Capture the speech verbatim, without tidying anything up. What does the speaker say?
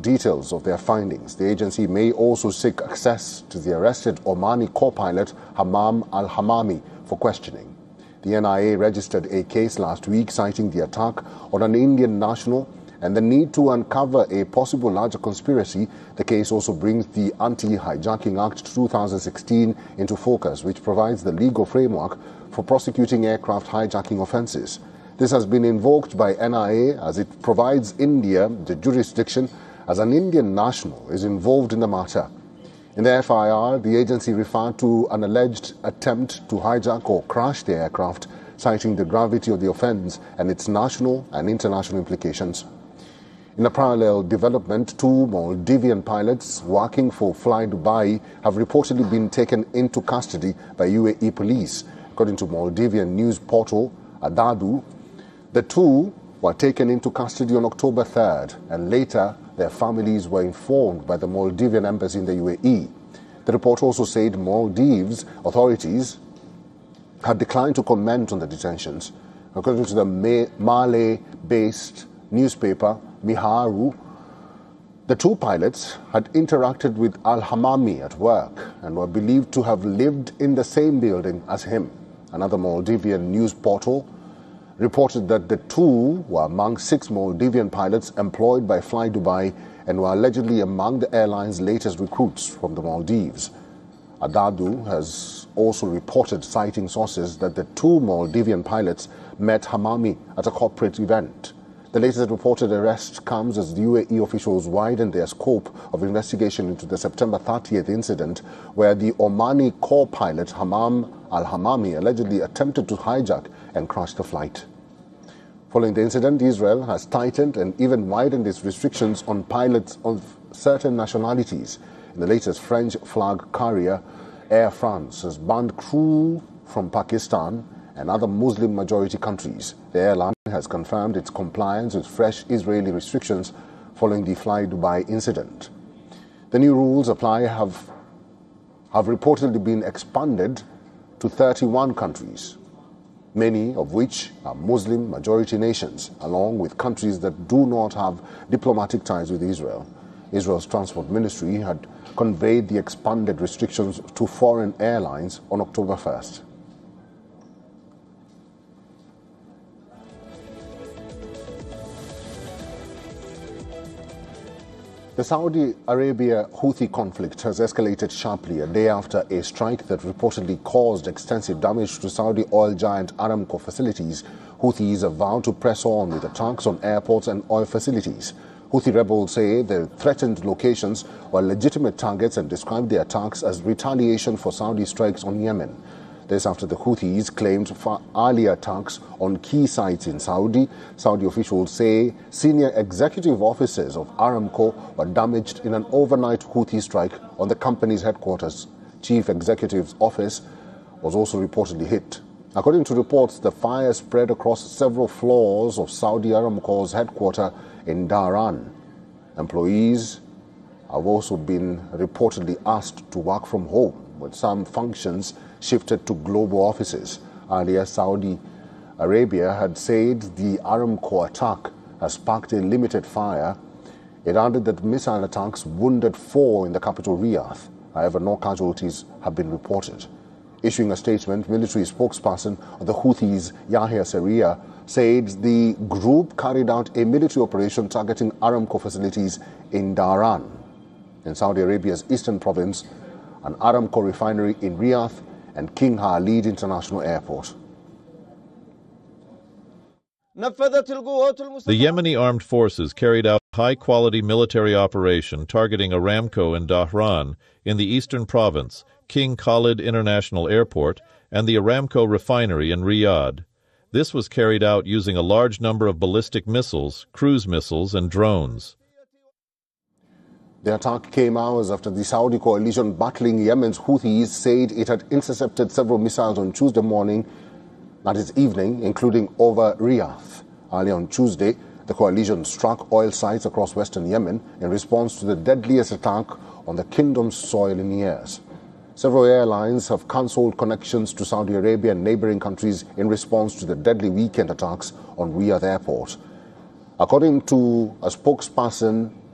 details of their findings. The agency may also seek access to the arrested Omani co-pilot Hammam al-Hamami for questioning. The N I A registered a case last week citing the attack on an Indian national and the need to uncover a possible larger conspiracy. The case also brings the Anti-Hijacking Act two thousand sixteen into focus, which provides the legal framework for prosecuting aircraft hijacking offences. This has been invoked by N I A as it provides India the jurisdiction as an Indian national is involved in the matter. In the F I R, the agency referred to an alleged attempt to hijack or crash the aircraft, citing the gravity of the offence and its national and international implications. In a parallel development, two Maldivian pilots working for Fly Dubai have reportedly been taken into custody by U A E police. According to Maldivian news portal Adadu, the two were taken into custody on October third, and later their families were informed by the Maldivian embassy in the U A E. The report also said Maldives authorities had declined to comment on the detentions. According to the Malay-based newspaper Miharu, the two pilots had interacted with Al-Hamami at work and were believed to have lived in the same building as him. Another Maldivian news portal reported that the two were among six Maldivian pilots employed by Fly Dubai and were allegedly among the airline's latest recruits from the Maldives. Adadu has also reported, citing sources, that the two Maldivian pilots met Hamami at a corporate event. The latest reported arrest comes as the U A E officials widen their scope of investigation into the September thirtieth incident where the Omani co-pilot Hammam al-Hamami allegedly attempted to hijack and crash the flight. Following the incident, Israel has tightened and even widened its restrictions on pilots of certain nationalities. In the latest French flag carrier, Air France has banned crew from Pakistan and other Muslim-majority countries. The airline has confirmed its compliance with fresh Israeli restrictions following the Fly Dubai incident. The new rules apply have, have reportedly been expanded to thirty-one countries, many of which are Muslim-majority nations, along with countries that do not have diplomatic ties with Israel. Israel's Transport Ministry had conveyed the expanded restrictions to foreign airlines on October first. The Saudi Arabia Houthi conflict has escalated sharply a day after a strike that reportedly caused extensive damage to Saudi oil giant Aramco facilities. Houthis have vowed to press on with attacks on airports and oil facilities. Houthi rebels say the threatened locations were legitimate targets and described the attacks as retaliation for Saudi strikes on Yemen. This after the Houthis claimed earlier attacks on key sites in Saudi. Saudi officials say senior executive officers of Aramco were damaged in an overnight Houthi strike on the company's headquarters. Chief Executive's office was also reportedly hit. According to reports, the fire spread across several floors of Saudi Aramco's headquarters in Dhahran. Employees have also been reportedly asked to work from home, with some functions shifted to global offices. Earlier, Saudi Arabia had said the Aramco attack has sparked a limited fire. It added that missile attacks wounded four in the capital Riyadh. However, no casualties have been reported. Issuing a statement, military spokesperson of the Houthis, Yahya Sarriya, said the group carried out a military operation targeting Aramco facilities in Dhahran, in Saudi Arabia's eastern province, an Aramco refinery in Riyadh, and King Khalid International Airport. The Yemeni armed forces carried out a high-quality military operation targeting Aramco in Dhahran, in the eastern province, King Khalid International Airport, and the Aramco refinery in Riyadh. This was carried out using a large number of ballistic missiles, cruise missiles, and drones. The attack came hours after the Saudi coalition battling Yemen's Houthis said it had intercepted several missiles on Tuesday morning, that is evening, including over Riyadh. Early on Tuesday, the coalition struck oil sites across western Yemen in response to the deadliest attack on the kingdom's soil in years. Several airlines have cancelled connections to Saudi Arabia and neighboring countries in response to the deadly weekend attacks on Riyadh Airport. According to a spokesperson